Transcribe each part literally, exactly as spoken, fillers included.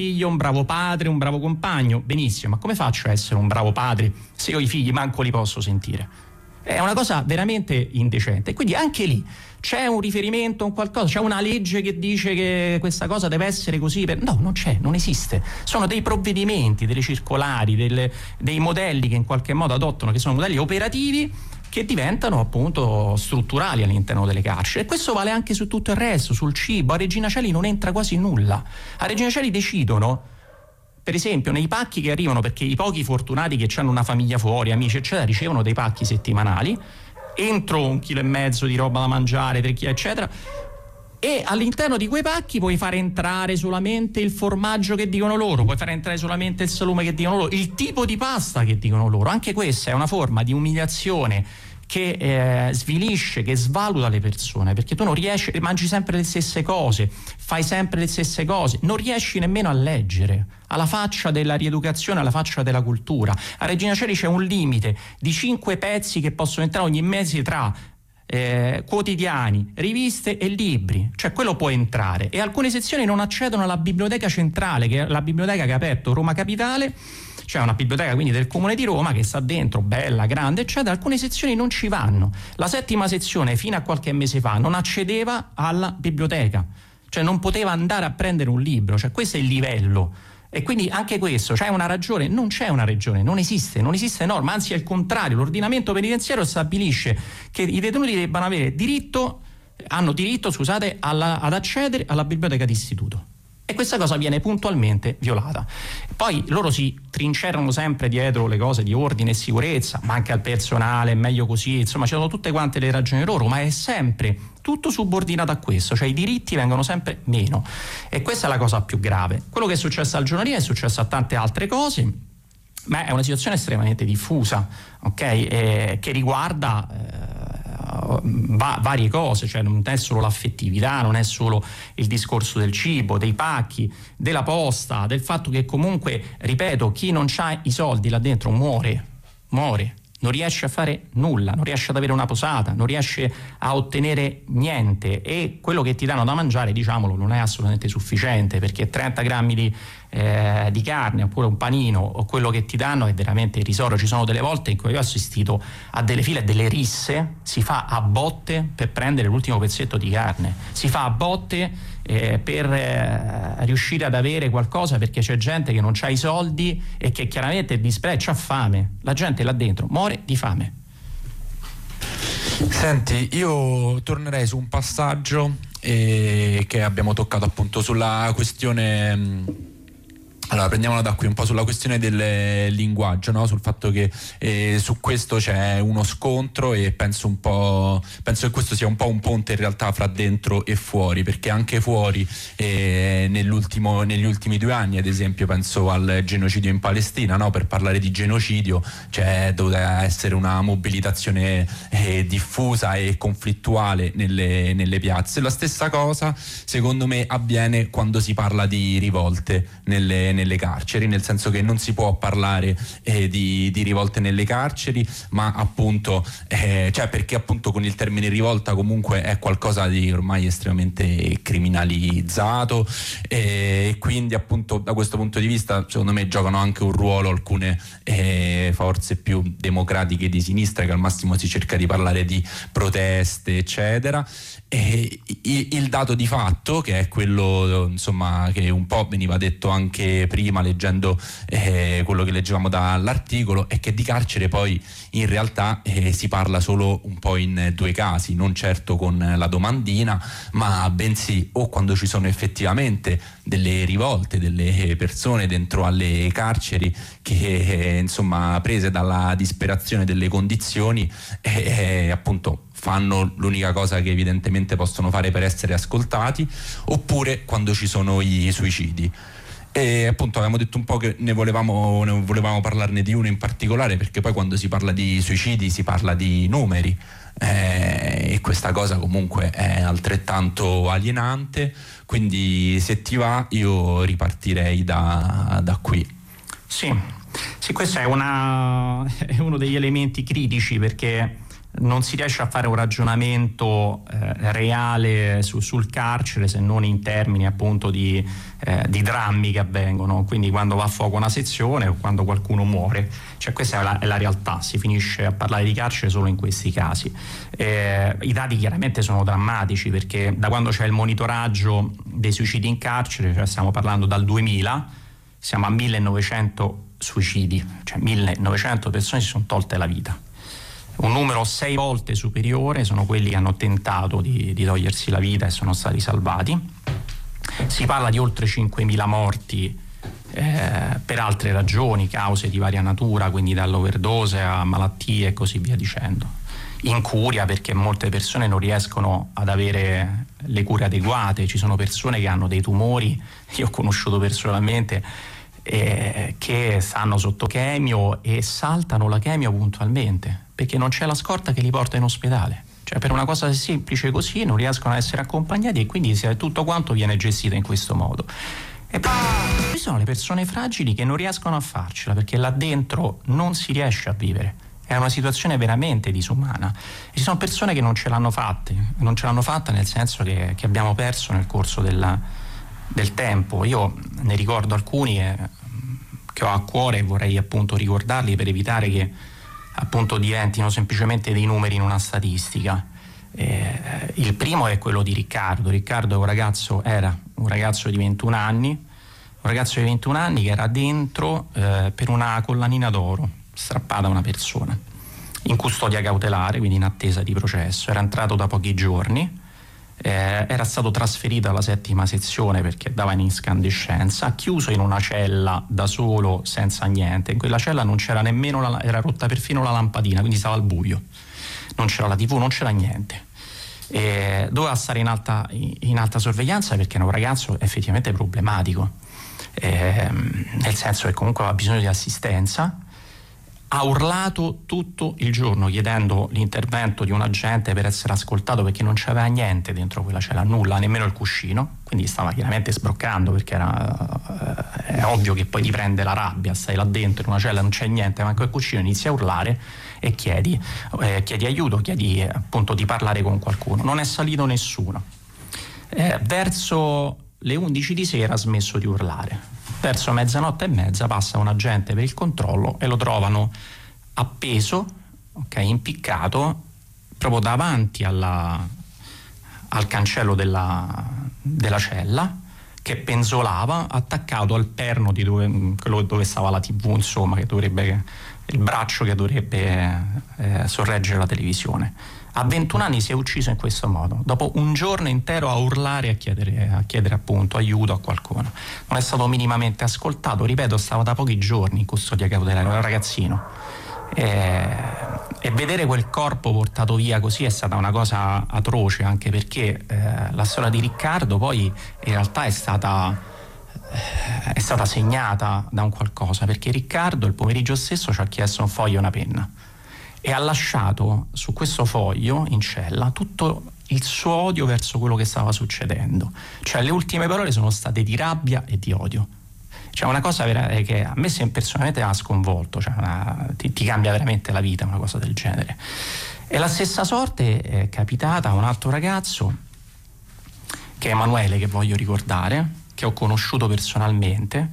figlio, un bravo padre, un bravo compagno, benissimo, ma come faccio a essere un bravo padre se io i figli manco li posso sentire? È una cosa veramente indecente. Quindi anche lì c'è un riferimento, un qualcosa, c'è una legge che dice che questa cosa deve essere così? Per... No, non c'è, non esiste. Sono dei provvedimenti, delle circolari, delle, dei modelli che in qualche modo adottano, che sono modelli operativi che diventano appunto strutturali all'interno delle carceri. E questo vale anche su tutto il resto, sul cibo. A Regina Coeli non entra quasi nulla. A Regina Coeli decidono, per esempio, nei pacchi che arrivano, perché i pochi fortunati che hanno una famiglia fuori, amici eccetera, ricevono dei pacchi settimanali, entro un chilo e mezzo di roba da mangiare, tre chili eccetera, e all'interno di quei pacchi puoi fare entrare solamente il formaggio che dicono loro, puoi fare entrare solamente il salume che dicono loro, il tipo di pasta che dicono loro. Anche questa è una forma di umiliazione che eh, svilisce, che svaluta le persone, perché tu non riesci, mangi sempre le stesse cose, fai sempre le stesse cose, non riesci nemmeno a leggere, alla faccia della rieducazione, alla faccia della cultura. A Regina Coeli c'è un limite di cinque pezzi che possono entrare ogni mese tra eh, quotidiani, riviste e libri, cioè quello può entrare, e alcune sezioni non accedono alla biblioteca centrale, che è la biblioteca che ha aperto Roma Capitale. C'è una biblioteca quindi del Comune di Roma che sta dentro, bella, grande, eccetera. Alcune sezioni non ci vanno. La settima sezione fino a qualche mese fa non accedeva alla biblioteca, cioè non poteva andare a prendere un libro, cioè questo è il livello. E quindi anche questo, c'è una ragione? Non c'è una ragione, non esiste, non esiste norma, anzi è il contrario. L'ordinamento penitenziario stabilisce che i detenuti debbano avere diritto, hanno diritto, scusate, alla, ad accedere alla biblioteca d'istituto. E questa cosa viene puntualmente violata. Poi loro si trincerano sempre dietro le cose di ordine e sicurezza, manca il personale, è meglio così, insomma ci sono tutte quante le ragioni loro, ma è sempre tutto subordinato a questo, cioè i diritti vengono sempre meno, e questa è la cosa più grave. Quello che è successo al giornalino è successo a tante altre cose, ma è una situazione estremamente diffusa, ok? E che riguarda eh, Va, varie cose, cioè non è solo l'affettività, non è solo il discorso del cibo, dei pacchi, della posta, del fatto che comunque, ripeto, chi non ha i soldi là dentro muore, muore, non riesce a fare nulla, non riesce ad avere una posata, non riesce a ottenere niente, e quello che ti danno da mangiare, diciamolo, non è assolutamente sufficiente, perché trenta grammi di Eh, di carne oppure un panino o quello che ti danno è veramente irrisorio. Ci sono delle volte in cui io ho assistito a delle file, delle risse, si fa a botte per prendere l'ultimo pezzetto di carne, si fa a botte eh, per eh, riuscire ad avere qualcosa, perché c'è gente che non ha i soldi e che chiaramente è disprezza, c'ha fame, la gente là dentro muore di fame. Senti, io tornerei su un passaggio eh, che abbiamo toccato appunto sulla questione mh, Allora, prendiamola da qui, un po' sulla questione del linguaggio, no? Sul fatto che eh, su questo c'è uno scontro, e penso un po' penso che questo sia un po' un ponte in realtà fra dentro e fuori, perché anche fuori eh, nell'ultimo, negli ultimi due anni, ad esempio, penso al genocidio in Palestina, no? Per parlare di genocidio c'è dovuta essere una mobilitazione eh, diffusa e conflittuale nelle, nelle piazze. La stessa cosa, secondo me, avviene quando si parla di rivolte nelle nelle carceri, nel senso che non si può parlare eh, di, di rivolte nelle carceri, ma appunto eh, cioè perché appunto con il termine rivolta comunque è qualcosa di ormai estremamente criminalizzato, e eh, quindi appunto da questo punto di vista secondo me giocano anche un ruolo alcune eh, forze più democratiche di sinistra, che al massimo si cerca di parlare di proteste eccetera. E il, il dato di fatto, che è quello insomma che un po' veniva detto anche prima leggendo eh, quello che leggevamo dall'articolo, è che di carcere poi in realtà eh, si parla solo un po' in due casi, non certo con la domandina, ma bensì o quando ci sono effettivamente delle rivolte, delle persone dentro alle carceri che eh, insomma prese dalla disperazione delle condizioni eh, eh, appunto fanno l'unica cosa che evidentemente possono fare per essere ascoltati, oppure quando ci sono i suicidi. E appunto avevamo detto un po' che ne volevamo, ne volevamo parlarne di uno in particolare, perché poi quando si parla di suicidi si parla di numeri, eh, e questa cosa comunque è altrettanto alienante, quindi se ti va io ripartirei da, da qui. Sì, sì, questo è, una, è uno degli elementi critici, perché non si riesce a fare un ragionamento eh, reale su, sul carcere, se non in termini appunto di, eh, di drammi che avvengono, quindi quando va a fuoco una sezione o quando qualcuno muore, cioè questa è la, è la realtà, si finisce a parlare di carcere solo in questi casi. Eh, i dati chiaramente sono drammatici, perché da quando c'è il monitoraggio dei suicidi in carcere, cioè stiamo parlando dal duemila, siamo a millenovecento suicidi, cioè millenovecento persone si sono tolte la vita. Un numero sei volte superiore sono quelli che hanno tentato di, di togliersi la vita e sono stati salvati. Si parla di oltre cinquemila morti eh, per altre ragioni, cause di varia natura, quindi dall'overdose a malattie e così via dicendo. Incuria, perché molte persone non riescono ad avere le cure adeguate, ci sono persone che hanno dei tumori, io ho conosciuto personalmente, eh, che stanno sotto chemio e saltano la chemio puntualmente, perché non c'è la scorta che li porta in ospedale. Cioè, per una cosa semplice così non riescono a essere accompagnati e quindi tutto quanto viene gestito in questo modo. E poi ci sono le persone fragili che non riescono a farcela, perché là dentro non si riesce a vivere. È una situazione veramente disumana. E ci sono persone che non ce l'hanno fatte, non ce l'hanno fatta nel senso che, che abbiamo perso nel corso della, del tempo. Io ne ricordo alcuni che, che ho a cuore e vorrei appunto ricordarli per evitare che appunto diventino semplicemente dei numeri in una statistica. Eh, il primo è quello di Riccardo. Riccardo è un ragazzo, era un ragazzo di ventuno anni, un ragazzo di ventuno anni che era dentro eh, per una collanina d'oro strappata a una persona, in custodia cautelare, quindi in attesa di processo. Era entrato da pochi giorni, eh, era stato trasferito alla settima sezione perché dava in incandescenza, chiuso in una cella da solo senza niente. In quella cella non c'era nemmeno la, era rotta perfino la lampadina, quindi stava al buio, non c'era la tivù, non c'era niente. E doveva stare in alta, in alta sorveglianza perché era un ragazzo effettivamente problematico, eh, nel senso che comunque aveva bisogno di assistenza. Ha urlato tutto il giorno chiedendo l'intervento di un agente per essere ascoltato, perché non c'aveva niente dentro quella cella, nulla, nemmeno il cuscino, quindi stava chiaramente sbroccando, perché era, eh, è ovvio che poi ti prende la rabbia, stai là dentro in una cella, non c'è niente, manco il cuscino, inizi a urlare e chiedi, eh, chiedi aiuto, chiedi appunto di parlare con qualcuno. Non è salito nessuno. Eh, verso le undici di sera ha smesso di urlare. Verso mezzanotte e mezza passa un agente per il controllo e lo trovano appeso, okay, impiccato proprio davanti alla, al cancello della, della cella, che penzolava, attaccato al perno di dove, quello dove stava la tivù, insomma, che dovrebbe, il braccio che dovrebbe eh, sorreggere la televisione. A ventuno anni si è ucciso in questo modo, dopo un giorno intero a urlare e a chiedere, a chiedere appunto aiuto a qualcuno. Non è stato minimamente ascoltato, ripeto, stava da pochi giorni in custodia cautelare, era un ragazzino. E, e vedere quel corpo portato via così è stata una cosa atroce, anche perché eh, la storia di Riccardo poi in realtà è stata, eh, è stata segnata da un qualcosa, perché Riccardo il pomeriggio stesso ci ha chiesto un foglio e una penna e ha lasciato su questo foglio in cella tutto il suo odio verso quello che stava succedendo. Cioè le ultime parole sono state di rabbia e di odio. Cioè una cosa vera che a me personalmente mi ha sconvolto, cioè una, ti, ti cambia veramente la vita una cosa del genere. E la stessa sorte è capitata a un altro ragazzo, che è Emanuele, che voglio ricordare, che ho conosciuto personalmente.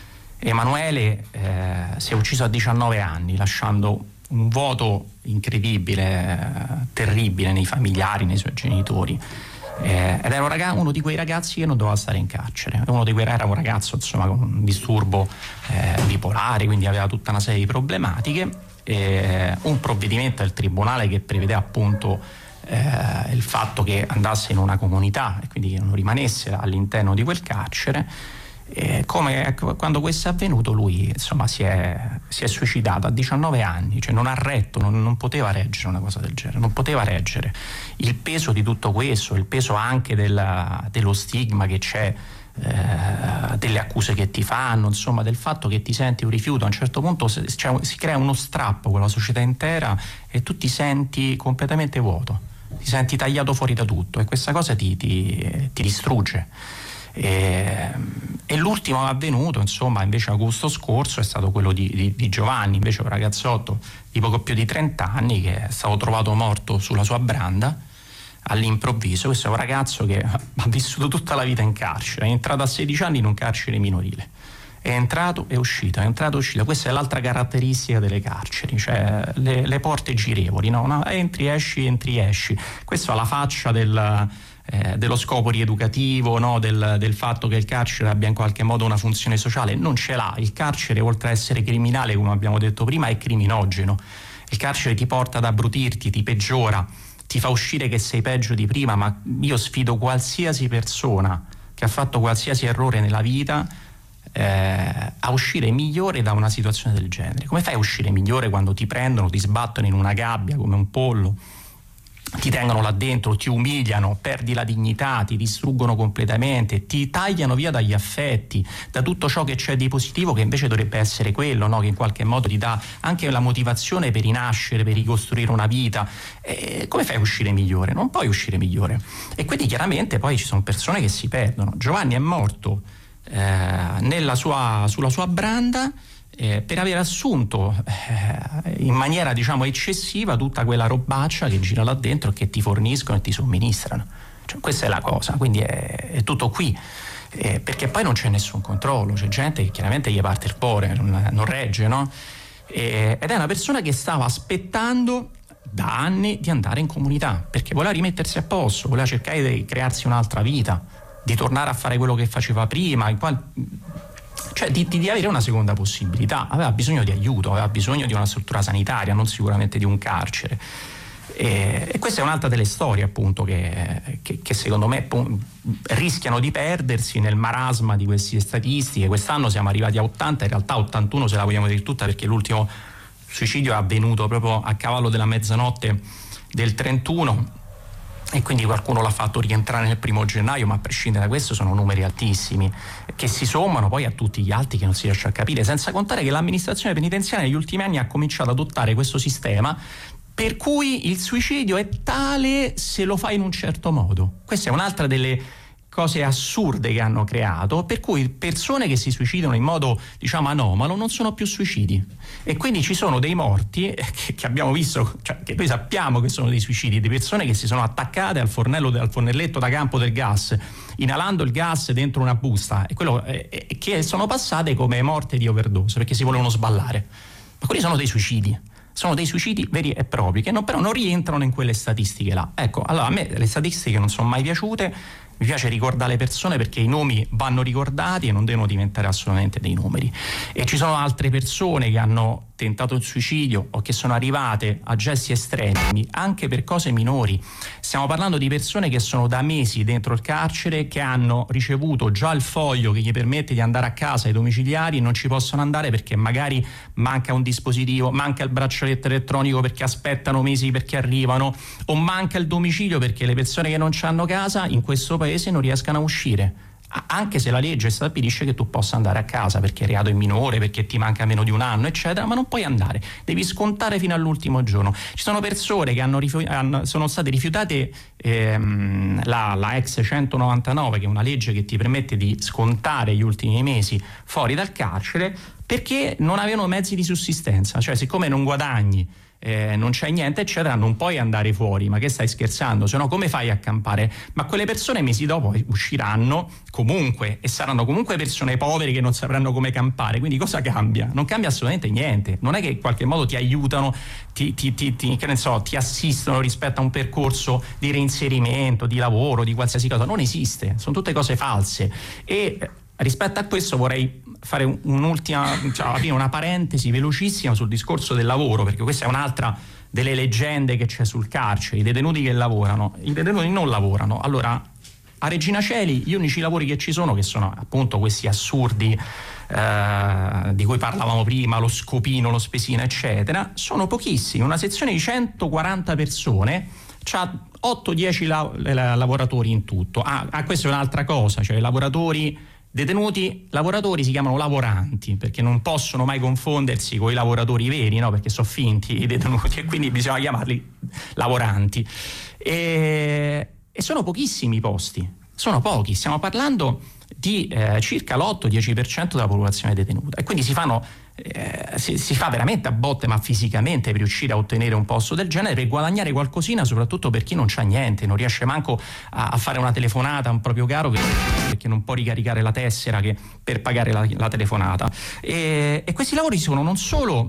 Emanuele eh, si è ucciso a diciannove anni, lasciando un vuoto incredibile, terribile nei familiari, nei suoi genitori, eh, ed era un ragazzo, uno di quei ragazzi che non doveva stare in carcere. Uno di quei, era un ragazzo insomma con un disturbo eh, bipolare, quindi aveva tutta una serie di problematiche. Eh, un provvedimento del tribunale che prevedeva appunto eh, il fatto che andasse in una comunità e quindi che non rimanesse all'interno di quel carcere. E come quando questo è avvenuto, lui insomma si è, si è suicidato a diciannove anni, cioè non ha retto, non, non poteva reggere una cosa del genere, non poteva reggere il peso di tutto questo, il peso anche della, dello stigma che c'è, eh, delle accuse che ti fanno, insomma del fatto che ti senti un rifiuto. A un certo punto si, cioè, si crea uno strappo con la società intera e tu ti senti completamente vuoto, ti senti tagliato fuori da tutto e questa cosa ti, ti, ti distrugge. E, e l'ultimo avvenuto, insomma, invece agosto scorso, è stato quello di, di, di Giovanni, invece un ragazzotto di poco più di trenta anni che è stato trovato morto sulla sua branda all'improvviso. Questo è un ragazzo che ha vissuto tutta la vita in carcere, è entrato a sedici anni in un carcere minorile, è entrato e uscito, è entrato e uscito. Questa è l'altra caratteristica delle carceri, cioè le, le porte girevoli, no? No, entri, esci, entri, esci. Questo ha la faccia del, eh, dello scopo rieducativo, no? del, del fatto che il carcere abbia in qualche modo una funzione sociale. Non ce l'ha. Il carcere, oltre a essere criminale, come abbiamo detto prima, è criminogeno. Il carcere ti porta ad abbrutirti, ti peggiora, ti fa uscire che sei peggio di prima, ma io sfido qualsiasi persona che ha fatto qualsiasi errore nella vita eh, a uscire migliore da una situazione del genere. Come fai a uscire migliore quando ti prendono, ti sbattono in una gabbia come un pollo, ti tengono là dentro, ti umiliano, perdi la dignità, ti distruggono completamente, ti tagliano via dagli affetti, da tutto ciò che c'è di positivo, che invece dovrebbe essere quello, no? Che in qualche modo ti dà anche la motivazione per rinascere, per ricostruire una vita. E come fai a uscire migliore? Non puoi uscire migliore. E quindi chiaramente poi ci sono persone che si perdono. Giovanni è morto eh, nella sua, sulla sua branda Eh, per aver assunto eh, in maniera diciamo eccessiva tutta quella robaccia che gira là dentro e che ti forniscono e ti somministrano. Cioè, questa è la cosa, quindi è, è tutto qui, eh, perché poi non c'è nessun controllo, c'è gente che chiaramente gli parte il cuore, non, non regge, no? E, ed è una persona che stava aspettando da anni di andare in comunità, perché voleva rimettersi a posto, voleva cercare di crearsi un'altra vita, di tornare a fare quello che faceva prima, in qual... cioè di, di avere una seconda possibilità. Aveva bisogno di aiuto, aveva bisogno di una struttura sanitaria, non sicuramente di un carcere. E, e questa è un'altra delle storie appunto che, che, che secondo me rischiano di perdersi nel marasma di queste statistiche. Quest'anno siamo arrivati a ottanta, in realtà ottantuno se la vogliamo dire tutta, perché l'ultimo suicidio è avvenuto proprio a cavallo della mezzanotte del trentuno, e quindi qualcuno l'ha fatto rientrare nel primo gennaio, ma a prescindere da questo sono numeri altissimi che si sommano poi a tutti gli altri che non si riesce a capire, senza contare che l'amministrazione penitenziaria negli ultimi anni ha cominciato ad adottare questo sistema per cui il suicidio è tale se lo fai in un certo modo. Questa è un'altra delle cose assurde che hanno creato, per cui persone che si suicidano in modo diciamo anomalo non sono più suicidi, e quindi ci sono dei morti che, che abbiamo visto, cioè che noi sappiamo che sono dei suicidi, di persone che si sono attaccate al fornello al fornelletto da campo del gas, inalando il gas dentro una busta, e quello eh, che sono passate come morte di overdose perché si volevano sballare. Ma quelli sono dei suicidi, sono dei suicidi veri e propri, che non, però non rientrano in quelle statistiche là. Ecco, allora a me le statistiche non sono mai piaciute. Mi piace ricordare le persone perché i nomi vanno ricordati e non devono diventare assolutamente dei numeri. E ci sono altre persone che hanno tentato il suicidio o che sono arrivate a gesti estremi anche per cose minori. Stiamo parlando di persone che sono da mesi dentro il carcere, che hanno ricevuto già il foglio che gli permette di andare a casa ai domiciliari e non ci possono andare perché magari manca un dispositivo, manca il braccialetto elettronico perché aspettano mesi perché arrivano, o manca il domicilio perché le persone che non hanno casa in questo paese non riescano a uscire, anche se la legge stabilisce che tu possa andare a casa perché il reato è minore, perché ti manca meno di un anno eccetera, ma non puoi andare, devi scontare fino all'ultimo giorno. Ci sono persone che hanno rifiut- hanno, sono state rifiutate ehm, la, la ex centonovantanove, che è una legge che ti permette di scontare gli ultimi mesi fuori dal carcere, perché non avevano mezzi di sussistenza, cioè siccome non guadagni, Eh, non c'è niente eccetera, non puoi andare fuori. Ma che stai scherzando? Se no come fai a campare? Ma quelle persone mesi dopo usciranno comunque e saranno comunque persone povere che non sapranno come campare, quindi cosa cambia? Non cambia assolutamente niente. Non è che in qualche modo ti aiutano, ti, ti, ti, ti, che ne so, ti assistono rispetto a un percorso di reinserimento, di lavoro, di qualsiasi cosa. Non esiste, sono tutte cose false. E rispetto a questo vorrei fare un'ultima, cioè, una parentesi velocissima sul discorso del lavoro, perché questa è un'altra delle leggende che c'è sul carcere, i detenuti che lavorano. I detenuti non lavorano. Allora, a Regina Coeli gli unici lavori che ci sono, che sono appunto questi assurdi eh, di cui parlavamo prima, lo scopino, lo spesino eccetera, sono pochissimi. Una sezione di centoquaranta persone c'ha otto dieci la- la- lavoratori in tutto. Ah, ah, questa è un'altra cosa, cioè i lavoratori detenuti, lavoratori si chiamano lavoranti perché non possono mai confondersi con i lavoratori veri, no? Perché sono finti i detenuti e quindi bisogna chiamarli lavoranti. E, e sono pochissimi i posti, sono pochi, stiamo parlando di eh, circa l'otto dieci per cento della popolazione detenuta, e quindi si fanno eh, si, si fa veramente a botte, ma fisicamente, per riuscire a ottenere un posto del genere, per guadagnare qualcosina, soprattutto per chi non c'ha niente, non riesce manco a, a fare una telefonata a un proprio caro perché non può ricaricare la tessera che, per pagare la, la telefonata. E, e questi lavori sono non solo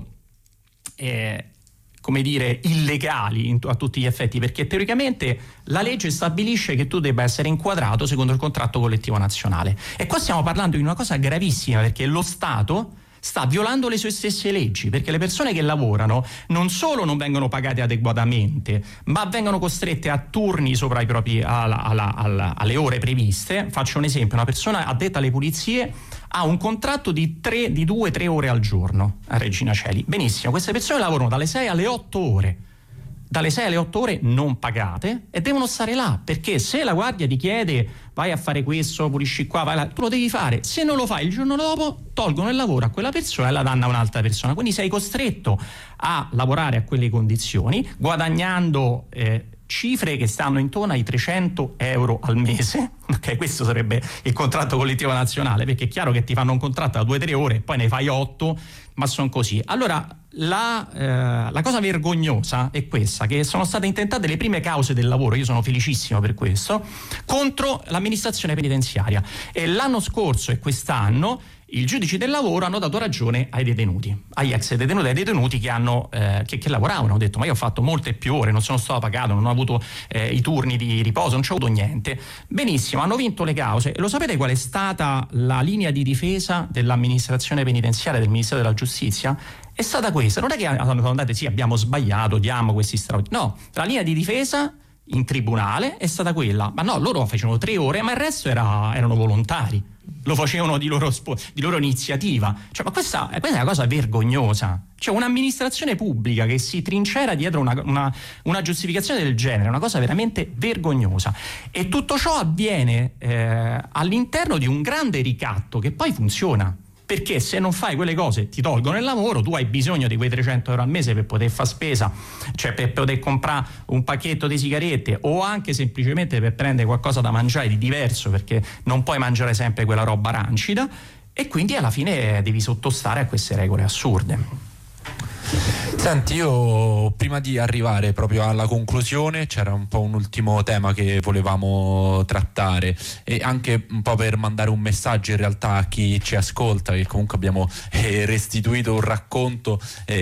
eh, come dire, illegali in, a tutti gli effetti, perché teoricamente la legge stabilisce che tu debba essere inquadrato secondo il contratto collettivo nazionale. E qua stiamo parlando di una cosa gravissima, perché lo Stato sta violando le sue stesse leggi, perché le persone che lavorano non solo non vengono pagate adeguatamente, ma vengono costrette a turni sopra i propri, alla, alla, alla, alle ore previste. Faccio un esempio: una persona addetta alle pulizie ha un contratto di, tre, di due tre ore al giorno a Regina Coeli. Benissimo, queste persone lavorano dalle sei alle otto ore, dalle sei alle otto ore non pagate, e devono stare là, perché se la guardia ti chiede vai a fare questo, pulisci qua, vai là, tu lo devi fare. Se non lo fai il giorno dopo, tolgono il lavoro a quella persona e la danno a un'altra persona, quindi sei costretto a lavorare a quelle condizioni, guadagnando eh, cifre che stanno intorno ai trecento euro al mese. Ok, questo sarebbe il contratto collettivo nazionale, perché è chiaro che ti fanno un contratto da due tre ore, poi ne fai otto, ma sono così. Allora la, eh, la cosa vergognosa è questa, che sono state intentate le prime cause del lavoro, io sono felicissimo per questo, contro l'amministrazione penitenziaria, e l'anno scorso e quest'anno i giudici del lavoro hanno dato ragione ai detenuti, agli ex detenuti, ai detenuti che, hanno, eh, che, che lavoravano. Hanno detto: ma io ho fatto molte più ore, non sono stato pagato, non ho avuto eh, i turni di riposo, non c'ho avuto niente. Benissimo, hanno vinto le cause. E lo sapete qual è stata la linea di difesa dell'amministrazione penitenziaria, del Ministero della Giustizia? È stata questa. Non è che hanno detto sì, abbiamo sbagliato, diamo questi straordinari. No, la linea di difesa in tribunale è stata quella: ma no, loro facevano tre ore, ma il resto era, erano volontari, lo facevano di loro, di loro iniziativa. Cioè, ma questa, questa è una cosa vergognosa. Cioè, un'amministrazione pubblica che si trincera dietro una, una, una giustificazione del genere è una cosa veramente vergognosa. E tutto ciò avviene eh, all'interno di un grande ricatto che poi funziona. Perché se non fai quelle cose ti tolgono il lavoro, tu hai bisogno di quei trecento euro al mese per poter fare spesa, cioè per poter comprare un pacchetto di sigarette, o anche semplicemente per prendere qualcosa da mangiare di diverso, perché non puoi mangiare sempre quella roba rancida, e quindi alla fine devi sottostare a queste regole assurde. Senti, io prima di arrivare proprio alla conclusione c'era un po' un ultimo tema che volevamo trattare, e anche un po' per mandare un messaggio in realtà a chi ci ascolta, che comunque abbiamo eh, restituito un racconto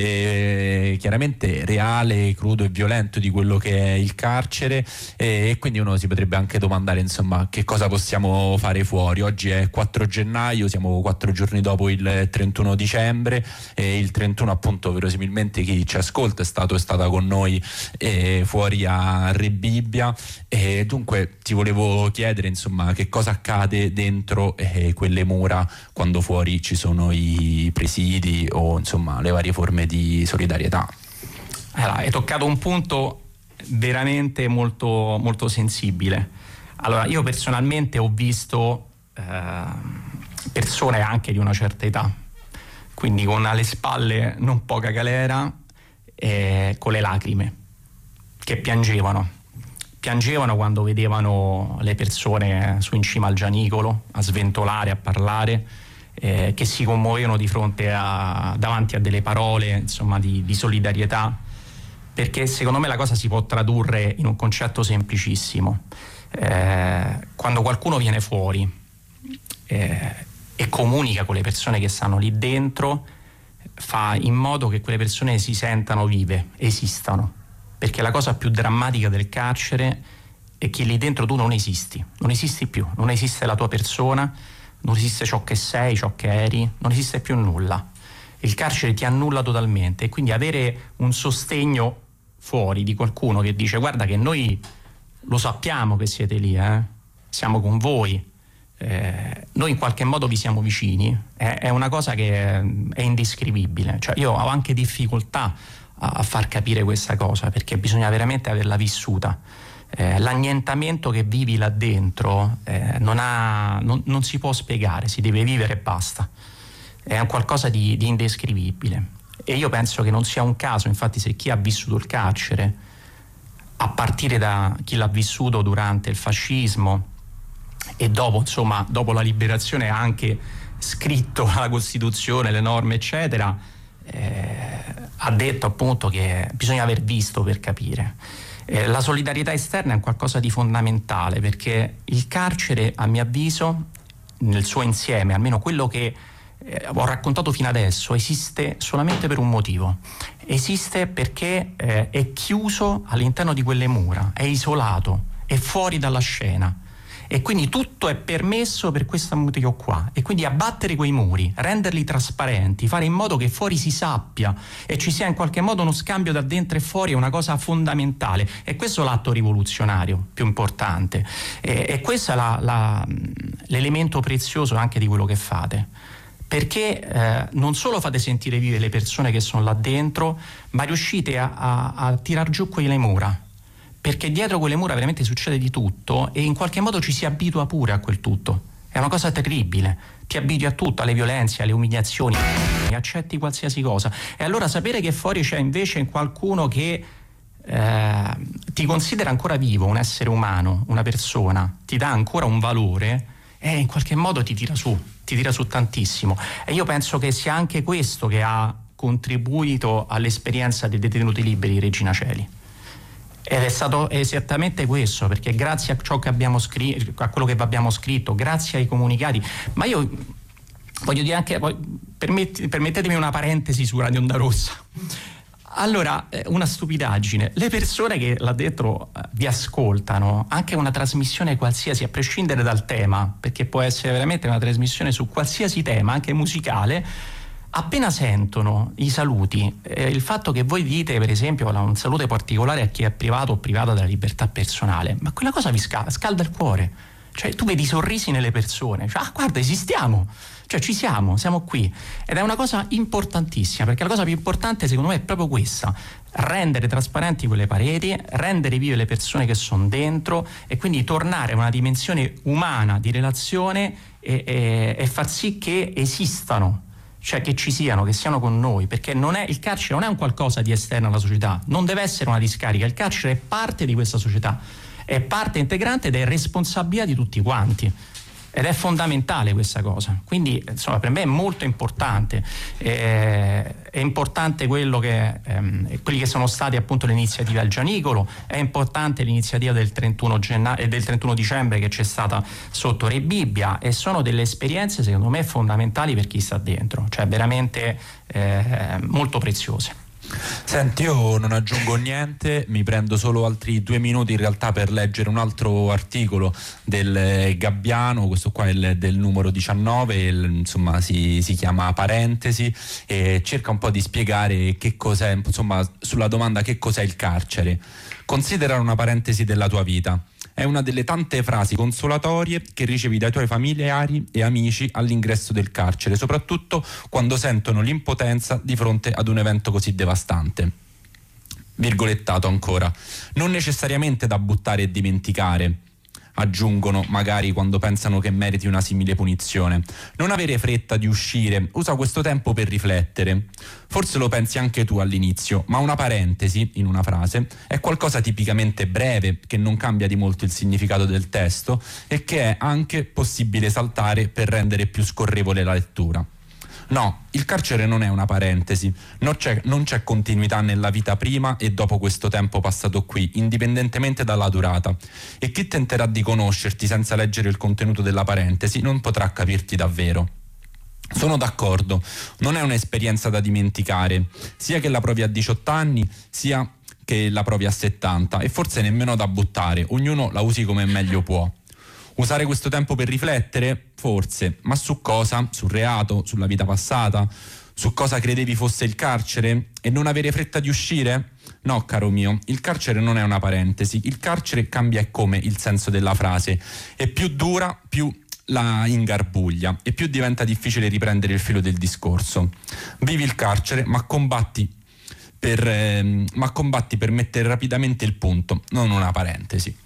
eh, chiaramente reale, crudo e violento di quello che è il carcere, eh, e quindi uno si potrebbe anche domandare, insomma, che cosa possiamo fare fuori. Oggi è quattro gennaio, siamo quattro giorni dopo il trentuno dicembre, e il trentuno appunto verosimilmente chi ci ascolta è stato è stata con noi eh, fuori a Re Bibbia, e dunque ti volevo chiedere, insomma, che cosa accade dentro eh, quelle mura quando fuori ci sono i presidi o insomma le varie forme di solidarietà. Allora, hai toccato un punto veramente molto, molto sensibile. Allora, io personalmente ho visto eh, persone anche di una certa età, quindi con alle spalle non poca galera, eh, con le lacrime, che piangevano. Piangevano quando vedevano le persone su in cima al Gianicolo a sventolare, a parlare, eh, che si commuovevano di fronte a, davanti a delle parole, insomma, di, di solidarietà, perché secondo me la cosa si può tradurre in un concetto semplicissimo. Eh, quando qualcuno viene fuori eh, e comunica con le persone che stanno lì dentro, fa in modo che quelle persone si sentano vive, esistano, perché la cosa più drammatica del carcere è che lì dentro tu non esisti, non esisti più, non esiste la tua persona, non esiste ciò che sei, ciò che eri, non esiste più nulla. Il carcere ti annulla totalmente, e quindi avere un sostegno fuori di qualcuno che dice: guarda che noi lo sappiamo che siete lì, eh? Siamo con voi, Eh, noi in qualche modo vi siamo vicini, è, è una cosa che è, è indescrivibile. Cioè, io ho anche difficoltà a, a far capire questa cosa, perché bisogna veramente averla vissuta. Eh, l'annientamento che vivi là dentro eh, non, ha, non, non si può spiegare, si deve vivere e basta. È un qualcosa di, di indescrivibile, e io penso che non sia un caso, infatti, se chi ha vissuto il carcere, a partire da chi l'ha vissuto durante il fascismo, e dopo, insomma, dopo la liberazione ha anche scritto la Costituzione, le norme eccetera, eh, ha detto appunto che bisogna aver visto per capire. Eh, la solidarietà esterna è un qualcosa di fondamentale, perché il carcere, a mio avviso, nel suo insieme, almeno quello che eh, ho raccontato fino adesso, esiste solamente per un motivo. Esiste perché eh, è chiuso all'interno di quelle mura, è isolato, è fuori dalla scena. E quindi tutto è permesso per questo motivo qua, e quindi abbattere quei muri, renderli trasparenti, fare in modo che fuori si sappia e ci sia in qualche modo uno scambio da dentro e fuori è una cosa fondamentale, e questo è l'atto rivoluzionario più importante, e, e questo è la, la, l'elemento prezioso anche di quello che fate, perché eh, non solo fate sentire vive le persone che sono là dentro, ma riuscite a, a, a tirar giù quelle mura, perché dietro quelle mura veramente succede di tutto e in qualche modo ci si abitua pure a quel tutto. È una cosa terribile, ti abitui a tutto, alle violenze, alle umiliazioni, accetti qualsiasi cosa. E allora sapere che fuori c'è invece qualcuno che eh, ti considera ancora vivo, un essere umano, una persona, ti dà ancora un valore, e in qualche modo ti tira su, ti tira su tantissimo. E io penso che sia anche questo che ha contribuito all'esperienza dei detenuti liberi di Regina Coeli. Ed è stato esattamente questo, perché grazie a ciò che abbiamo scritto, a quello che abbiamo scritto, grazie ai comunicati, ma io voglio dire anche, permetti, permettetemi una parentesi su Radio Onda Rossa. Allora, una stupidaggine, le persone che là dentro vi ascoltano, anche una trasmissione qualsiasi, a prescindere dal tema, perché può essere veramente una trasmissione su qualsiasi tema, anche musicale, appena sentono i saluti, eh, il fatto che voi dite per esempio un saluto particolare a chi è privato o privata della libertà personale, ma quella cosa vi scal- scalda il cuore, cioè tu vedi i sorrisi nelle persone, cioè, ah guarda esistiamo, cioè ci siamo, siamo qui, ed è una cosa importantissima, perché la cosa più importante secondo me è proprio questa: rendere trasparenti quelle pareti, rendere vive le persone che sono dentro, e quindi tornare a una dimensione umana di relazione e, e, e far sì che esistano, cioè che ci siano, che siano con noi, perché non è, il carcere non è un qualcosa di esterno alla società, non deve essere una discarica, il carcere è parte di questa società, è parte integrante ed è responsabilità di tutti quanti, ed è fondamentale questa cosa. Quindi insomma per me è molto importante, eh, è importante quello che ehm, quelli che sono stati appunto le iniziative al Gianicolo, è importante l'iniziativa del trentuno gennaio, del trentuno dicembre che c'è stata sotto Re Bibbia, e sono delle esperienze secondo me fondamentali per chi sta dentro, cioè veramente eh, molto preziose. Senti, io non aggiungo niente, mi prendo solo altri due minuti in realtà per leggere un altro articolo del Gabbiano, questo qua è il, del numero diciannove, il, insomma si, si chiama Parentesi, e cerca un po' di spiegare che cos'è, insomma sulla domanda che cos'è il carcere. Considera una parentesi della tua vita. È una delle tante frasi consolatorie che ricevi dai tuoi familiari e amici all'ingresso del carcere, soprattutto quando sentono l'impotenza di fronte ad un evento così devastante. Virgolettato ancora. Non necessariamente da buttare e dimenticare, aggiungono magari quando pensano che meriti una simile punizione. Non avere fretta di uscire, usa questo tempo per riflettere. Forse lo pensi anche tu all'inizio, ma una parentesi, in una frase, è qualcosa tipicamente breve, che non cambia di molto il significato del testo e che è anche possibile saltare per rendere più scorrevole la lettura. No, il carcere non è una parentesi, non c'è, non c'è continuità nella vita prima e dopo questo tempo passato qui, indipendentemente dalla durata. E chi tenterà di conoscerti senza leggere il contenuto della parentesi non potrà capirti davvero. Sono d'accordo, non è un'esperienza da dimenticare, sia che la provi a diciotto anni, sia che la provi a settanta, e forse nemmeno da buttare, ognuno la usi come meglio può. Usare questo tempo per riflettere? Forse, ma su cosa? Sul reato? Sulla vita passata? Su cosa credevi fosse il carcere? E non avere fretta di uscire? No, caro mio, il carcere non è una parentesi, il carcere cambia e come il senso della frase, e più dura, più la ingarbuglia, e più diventa difficile riprendere il filo del discorso. Vivi il carcere, ma combatti per, eh, ma combatti per mettere rapidamente il punto, non una parentesi.